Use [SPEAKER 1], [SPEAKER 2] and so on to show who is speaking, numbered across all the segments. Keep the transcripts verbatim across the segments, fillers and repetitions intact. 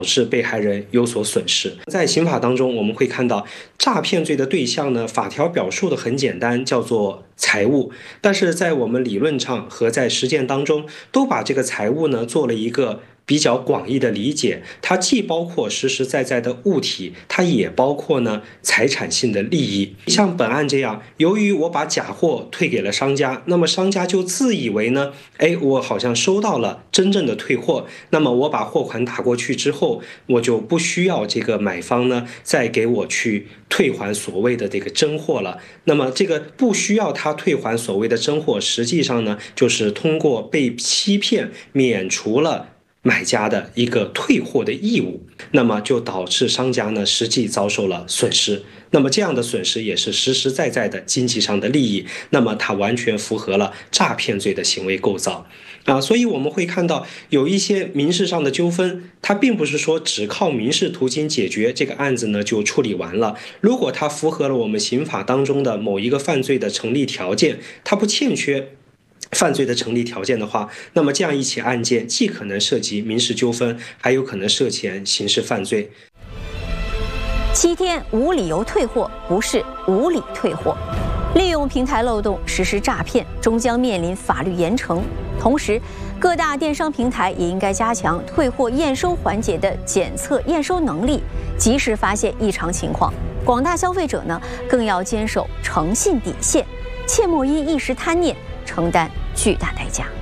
[SPEAKER 1] 致被害人有所损失。在刑法当中，我们会看到诈骗罪的对象呢，法条表述的很简单，叫做财物，但是在我们理论上和在实践当中，都把这个财物呢做了一个比较广义的理解，它既包括实实在在的物体，它也包括呢财产性的利益。像本案这样，由于我把假货退给了商家，那么商家就自以为呢，哎，我好像收到了真正的退货，那么我把货款打过去之后，我就不需要这个买方呢再给我去退还所谓的这个真货了。那么这个不需要他退还所谓的真货，实际上呢就是通过被欺骗免除了买家的一个退货的义务，那么就导致商家呢实际遭受了损失。那么这样的损失也是实实在在的经济上的利益，那么它完全符合了诈骗罪的行为构造啊。所以我们会看到有一些民事上的纠纷，它并不是说只靠民事途径解决这个案子呢就处理完了。如果它符合了我们刑法当中的某一个犯罪的成立条件，它不欠缺犯罪的成立条件的话，那么这样一起案件既可能涉及民事纠纷，还有可能涉嫌刑事犯罪。
[SPEAKER 2] 七天无理由退货不是无理退货，利用平台漏洞实施诈骗终将面临法律严惩。同时，各大电商平台也应该加强退货验收环节的检测验收能力，及时发现异常情况。广大消费者呢，更要坚守诚信底线，切莫因一时贪念承担巨大代价。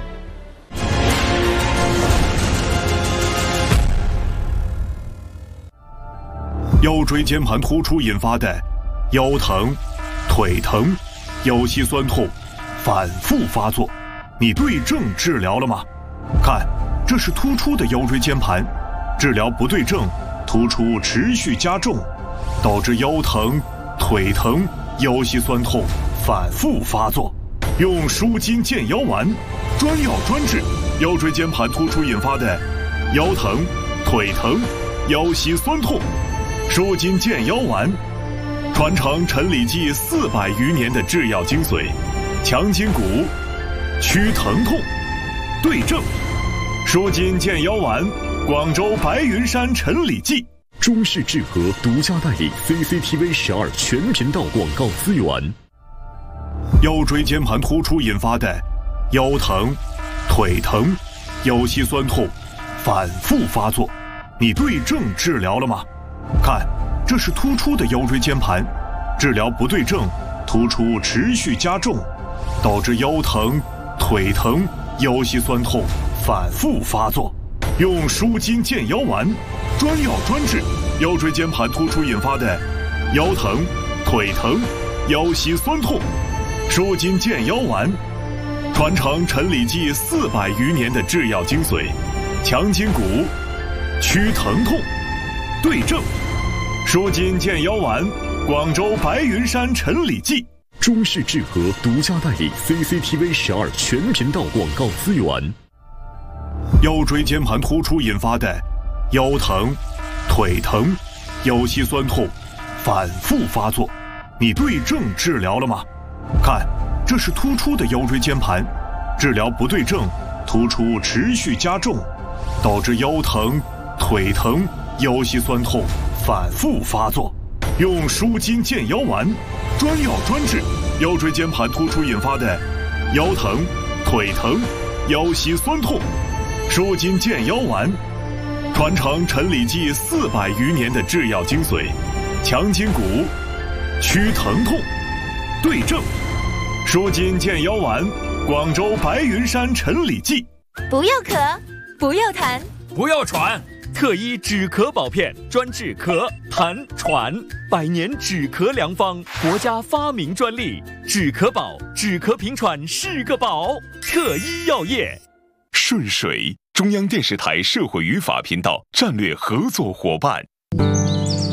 [SPEAKER 3] 腰椎间盘突出引发的腰疼、腿疼、腰膝酸痛反复发作，你对症治疗了吗？看，这是突出的腰椎间盘，治疗不对症，突出持续加重，导致腰疼、腿疼、腰膝酸痛反复发作。用舒筋健腰丸，专药专治腰椎间盘突出引发的腰疼、腿疼、腰膝酸痛。舒筋健腰丸，传承陈李济四百余年的制药精髓，强筋骨，祛疼痛，对症。舒筋健腰丸，广州白云山陈李济。
[SPEAKER 4] 中视智和独家代理 C C T V 十二全频道广告资源。
[SPEAKER 3] 腰椎间盘突出引发的腰疼、腿疼、腰膝酸痛反复发作，你对症治疗了吗？看，这是突出的腰椎间盘，治疗不对症，突出持续加重，导致腰疼、腿疼、腰膝酸痛反复发作。用舒筋健腰丸，专药专治腰椎间盘突出引发的腰疼、腿疼、腰膝酸痛。舒筋健腰丸，传承陈李济四百余年的制药精髓，强筋骨，祛疼痛，对症。舒筋健腰丸，广州白云山陈李济。
[SPEAKER 4] 中视智和独家代理 C C T V 十二全频道广告资源。
[SPEAKER 3] 腰椎间盘突出引发的腰疼、腿疼、腰膝酸痛反复发作，你对症治疗了吗？看，这是突出的腰椎间盘，治疗不对症，突出持续加重，导致腰疼、腿疼、腰膝酸痛反复发作。用舒筋健腰丸，专药专治腰椎间盘突出引发的腰疼、腿疼、腰膝酸痛。舒筋健腰丸，传承陈李济四百余年的制药精髓，强筋骨，祛疼痛，对症。舒筋健腰丸，广州白云山陈李济。
[SPEAKER 5] 不要咳，不要痰，
[SPEAKER 6] 不要喘。特医止咳保片，专治咳、痰、喘，百年止咳良方，国家发明专利。止咳宝，止咳平喘是个宝。特医药业。
[SPEAKER 7] 顺水，中央电视台社会与法频道战略合作伙伴。